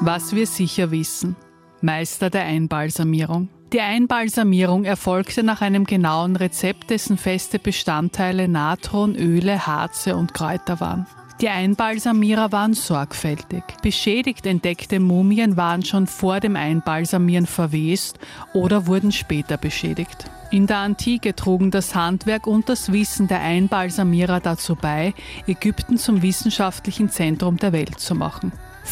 Was wir sicher wissen. Meister der Einbalsamierung. Die Einbalsamierung erfolgte nach einem genauen Rezept, dessen feste Bestandteile Natron, Öle, Harze und Kräuter waren. Die Einbalsamierer waren sorgfältig. Beschädigt entdeckte Mumien waren schon vor dem Einbalsamieren verwest oder wurden später beschädigt. In der Antike trugen das Handwerk und das Wissen der Einbalsamierer dazu bei, Ägypten zum wissenschaftlichen Zentrum der Welt zu machen.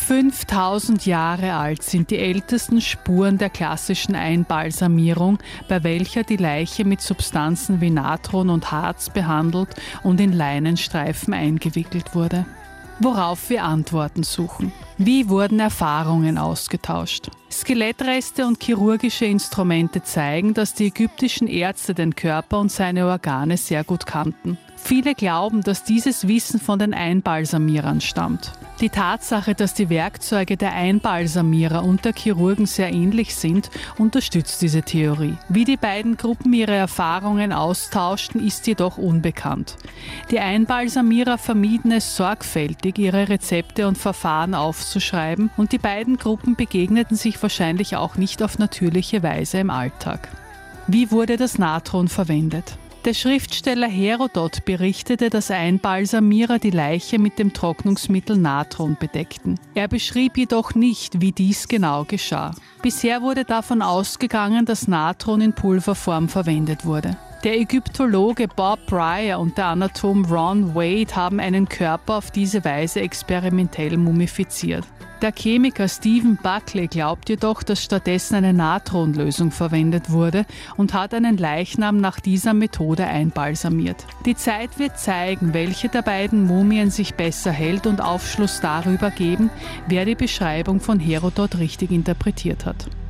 5000 Jahre alt sind die ältesten Spuren der klassischen Einbalsamierung, bei welcher die Leiche mit Substanzen wie Natron und Harz behandelt und in Leinenstreifen eingewickelt wurde. Worauf wir Antworten suchen. Wie wurden Erfahrungen ausgetauscht? Skelettreste und chirurgische Instrumente zeigen, dass die ägyptischen Ärzte den Körper und seine Organe sehr gut kannten. Viele glauben, dass dieses Wissen von den Einbalsamierern stammt. Die Tatsache, dass die Werkzeuge der Einbalsamierer und der Chirurgen sehr ähnlich sind, unterstützt diese Theorie. Wie die beiden Gruppen ihre Erfahrungen austauschten, ist jedoch unbekannt. Die Einbalsamierer vermieden es sorgfältig, ihre Rezepte und Verfahren aufzuschreiben, und die beiden Gruppen begegneten sich wahrscheinlich auch nicht auf natürliche Weise im Alltag. Wie wurde das Natron verwendet? Der Schriftsteller Herodot berichtete, dass Einbalsamierer die Leiche mit dem Trocknungsmittel Natron bedeckten. Er beschrieb jedoch nicht, wie dies genau geschah. Bisher wurde davon ausgegangen, dass Natron in Pulverform verwendet wurde. Der Ägyptologe Bob Pryor und der Anatom Ron Wade haben einen Körper auf diese Weise experimentell mumifiziert. Der Chemiker Stephen Buckley glaubt jedoch, dass stattdessen eine Natronlösung verwendet wurde und hat einen Leichnam nach dieser Methode einbalsamiert. Die Zeit wird zeigen, welche der beiden Mumien sich besser hält und Aufschluss darüber geben, wer die Beschreibung von Herodot richtig interpretiert hat.